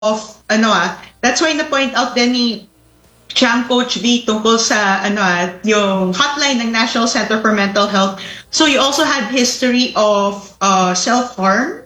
that's why na-point out din ni Chang Coach V tungkol sa yung hotline ng National Center for Mental Health. So you also had history of self-harm,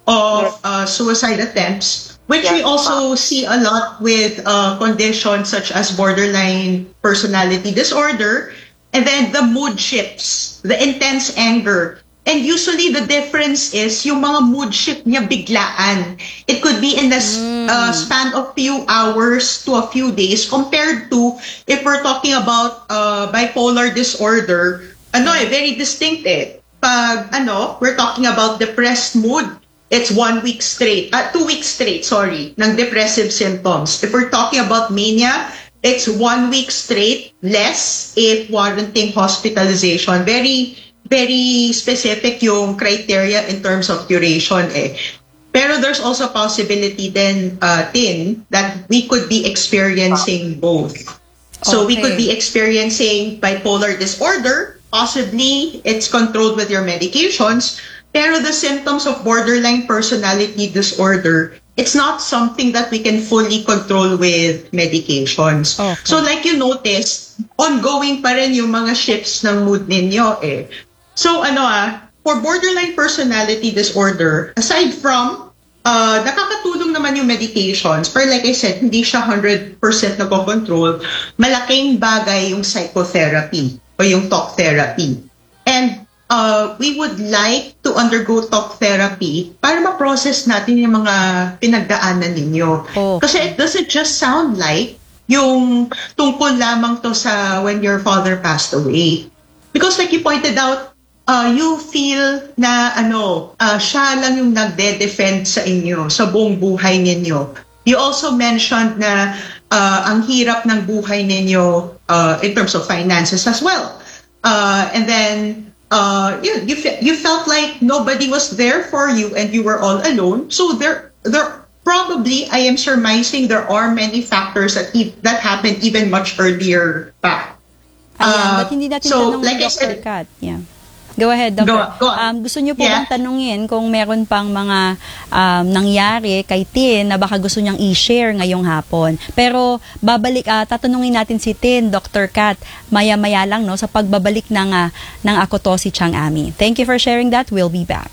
of suicide attempts, which we also see a lot with conditions such as borderline personality disorder, and then the mood shifts, the intense anger. And usually the difference is yung mga mood shift niya biglaan. It could be in the span of few hours to a few days, compared to if we're talking about bipolar disorder, very distinct eh. Pag we're talking about depressed mood, it's 1 week straight, 2 weeks straight, ng depressive symptoms. If we're talking about mania, it's 1 week straight, less if warranting hospitalization. Very, very specific yung criteria in terms of duration eh. Pero there's also possibility then, Tin, that we could be experiencing both. So we could be experiencing bipolar disorder, possibly it's controlled with your medications, pero the symptoms of borderline personality disorder, it's not something that we can fully control with medications. Okay. So like you noticed, ongoing pa rin yung mga shifts ng mood ninyo eh. So for borderline personality disorder, aside from nakakatulong naman yung medications, pero like I said, hindi siya 100% nagko-control, malaking bagay yung psychotherapy o yung talk therapy. And we would like to undergo talk therapy para ma-process natin yung mga pinagdaanan ninyo. Kasi it doesn't just sound like yung tungkol lamang to sa when your father passed away. Because like you pointed out, you feel na siya lang yung nagde-defend sa inyo, sa buong buhay ninyo. You also mentioned na ang hirap ng buhay ninyo in terms of finances as well. And then you felt like nobody was there for you and you were all alone. So there probably, I am surmising, there are many factors that happened even much earlier back. Ba't hindi natin tanong like Dr. Kat? Yeah. Go ahead, Doctor. Go gusto niyo po bang tanungin kung meron pang mga nangyari kay Tin na baka gusto niyang i-share ngayong hapon? Pero tatanungin natin si Tin, Dr. Kat, maya-maya lang sa pagbabalik ng Ako To Si Chang Ami. Thank you for sharing that. We'll be back.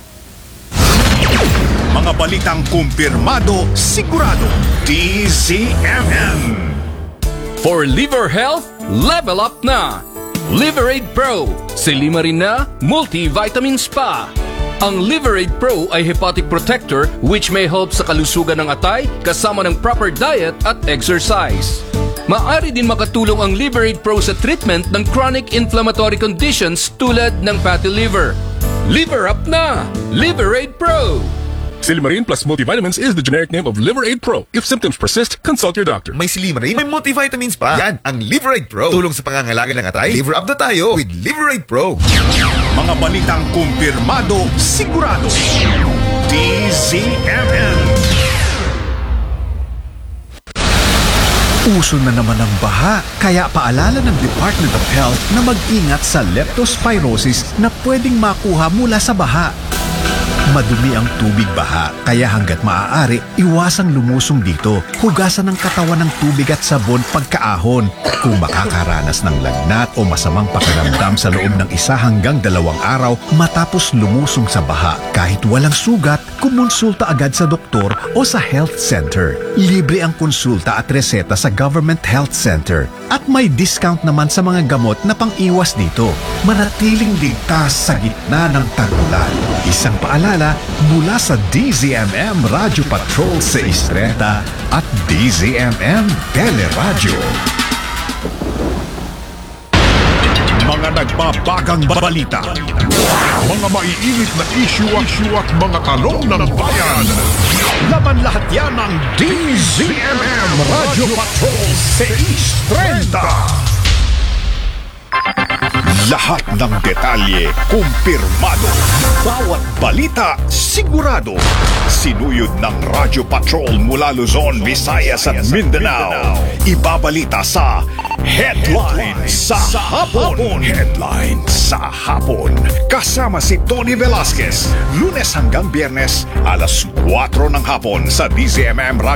Mga balitang kumpirmado, sigurado, DZMM. For liver health, level up na! Liverade Pro, silima rin na multivitamins pa. Ang Liverade Pro ay hepatic protector which may help sa kalusugan ng atay kasama ng proper diet at exercise. Maaari din makatulong ang Liverade Pro sa treatment ng chronic inflammatory conditions tulad ng fatty liver. Liver up na! Liverade Pro! Silimarin plus multivitamins is the generic name of Liverade Pro. If symptoms persist, consult your doctor. May Silimarin, may multivitamins pa. Yan, ang Liverade Pro. Tulong sa pangangalaga ng atay. Liver up na tayo with Liverade Pro. Mga balitang kumpirmado, sigurado. DZMM. Uso na naman ang baha, kaya paalala ng Department of Health na mag-ingat sa leptospirosis na pwedeng makuha mula sa baha. Madumi ang tubig baha, kaya hanggat maaari, iwasang lumusong dito. Hugasan ang katawan ng tubig at sabon pagkaahon. Kung makakaranas ng lagnat o masamang pakiramdam sa loob ng 1 hanggang 2 araw matapos lumusong sa baha, kahit walang sugat, kumonsulta agad sa doktor o sa health center. Libre ang konsulta at reseta sa Government Health Center. At may discount naman sa mga gamot na pang-iwas dito. Manatiling ligtas sa gitna ng tag-ulan. Isang paalala mula sa DZMM Radio Patrol sa Istreta at DZMM Teleradyo. Mga nagbabagang balita. Mga maiinit na issue at mga tanong ng bayan. Laban lahat yan ng DZMM Radio Patrol sa Istreta. Lahat ng detalye kumpirmado. Bawat balita sigurado. Sinuyod ng Radyo Patrol mula Luzon, Visayas at Mindanao. Ibabalita sa Headlines sa Hapon. Headlines sa Hapon. Kasama si Tony Velasquez. Lunes hanggang Biyernes, alas 4 ng hapon sa DZMM